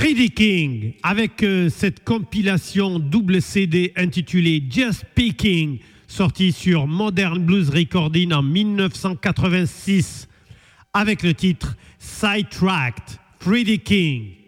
Freddie King, avec cette compilation double CD intitulée Just Speaking, sortie sur Modern Blues Recording en 1986, avec le titre Sidetracked, Freddie King.